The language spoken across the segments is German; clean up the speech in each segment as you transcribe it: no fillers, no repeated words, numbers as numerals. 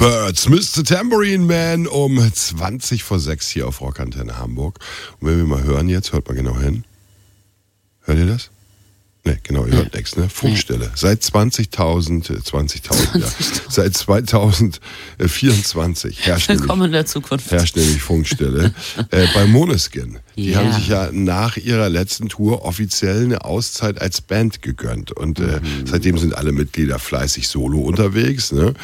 Birds, Mr. Tambourine Man um 20 vor 6 hier auf Rockantenne Hamburg. Und wenn wir mal hören jetzt, hört mal genau hin. Hört ihr das? Ne, genau, ihr hört nichts, ne? Funkstelle. Seit 20.000, ja. Seit 2024 Willkommen in der Zukunft. Herrscht nämlich Funkstelle. Bei Måneskin. Die haben sich ja nach ihrer letzten Tour offiziell eine Auszeit als Band gegönnt. Und seitdem sind alle Mitglieder fleißig solo unterwegs. Ne?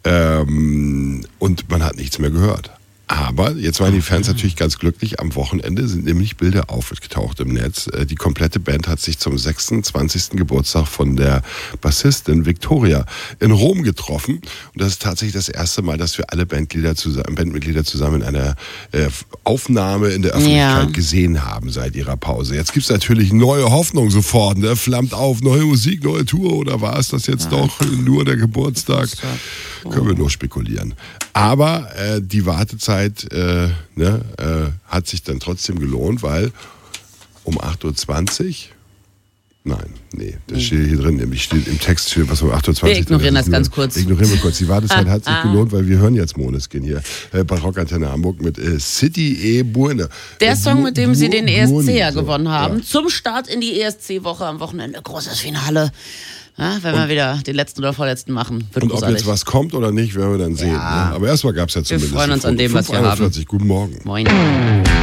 Und man hat nichts mehr gehört. Aber jetzt waren die Fans natürlich ganz glücklich. Am Wochenende sind nämlich Bilder aufgetaucht im Netz. Die komplette Band hat sich zum 26. Geburtstag von der Bassistin Victoria in Rom getroffen. Und das ist tatsächlich das erste Mal, dass wir alle Bandmitglieder zusammen in einer Aufnahme in der Öffentlichkeit gesehen haben seit ihrer Pause. Jetzt gibt es natürlich neue Hoffnung sofort. Ne? Flammt auf, neue Musik, neue Tour. Oder war es das jetzt doch nur der Geburtstag? Können wir nur spekulieren. Aber die Wartezeit hat sich dann trotzdem gelohnt, weil um 8.20 Uhr, das steht hier drin, nämlich steht im Text, was um 8.20 Uhr. Wir ignorieren das ganz kurz. Ignorieren wir kurz. Die Wartezeit hat sich gelohnt, weil wir hören jetzt Måneskin hier bei Rockantenne Hamburg mit City e Buena. Der Song, mit dem sie den ESC gewonnen haben. Ja. Zum Start in die ESC-Woche am Wochenende. Großes Finale. Ja, wenn wir wieder den letzten oder vorletzten machen. Wird und großartig. Ob jetzt was kommt oder nicht, werden wir dann sehen. Ne? Aber erstmal gab es ja zumindest. Wir freuen uns an dem, was wir haben. Guten Morgen. Moin.